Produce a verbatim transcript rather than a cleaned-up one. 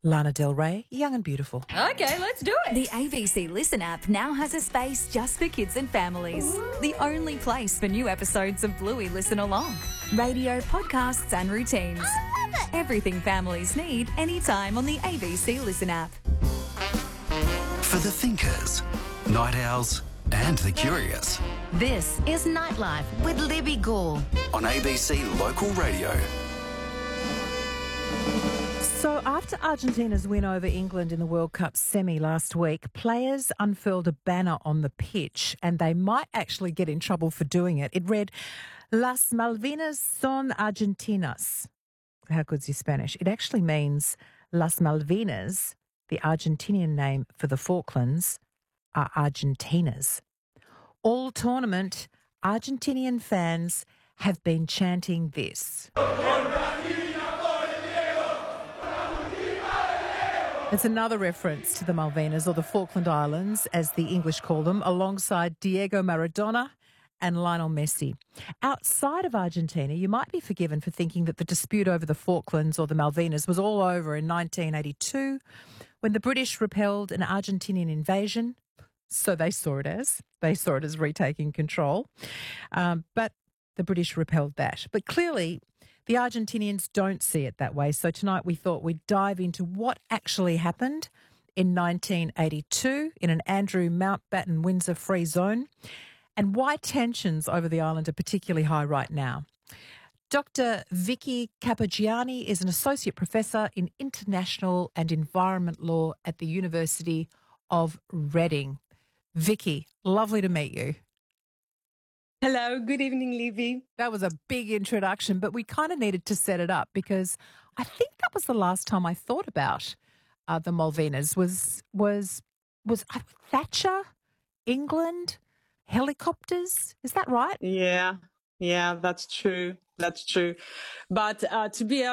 Lana Del Rey, Young and Beautiful. Okay, let's do it. The A B C Listen app now has a space just for kids and families. The only place for new episodes of Bluey Listen Along. Radio, podcasts and routines. I love it. Everything families need anytime on the A B C Listen app. For the thinkers, night owls and the curious. This is Nightlife with Libby Gore. On A B C Local Radio. So after Argentina's win over England in the World Cup semi last week, players unfurled a banner on the pitch and they might actually get in trouble for doing it. It read, Las Malvinas son Argentinas. How good's your Spanish? It actually means Las Malvinas, the Argentinian name for the Falklands, are Argentinas. All tournament, Argentinian fans have been chanting this. It's another reference to the Malvinas, or the Falkland Islands, as the English call them, alongside Diego Maradona and Lionel Messi. Outside of Argentina, you might be forgiven for thinking that the dispute over the Falklands or the Malvinas was all over in nineteen eighty-two, when the British repelled an Argentinian invasion. So they saw it as. They saw it as retaking control. Um, but the British repelled that. But clearly, the Argentinians don't see it that way. So tonight we thought we'd dive into what actually happened in nineteen eighty-two in an Andrew Mountbatten Windsor free zone and why tensions over the island are particularly high right now. Doctor Vicky Capoggiani is an associate professor in international and environment law at the University of Reading. Vicky, lovely to meet you. Hello, good evening, Libby. That was a big introduction, but we kind of needed to set it up because I think that was the last time I thought about uh, the Malvinas was was was uh, Thatcher, England, helicopters. Is that right? Yeah, yeah, that's true. That's true. But uh, to be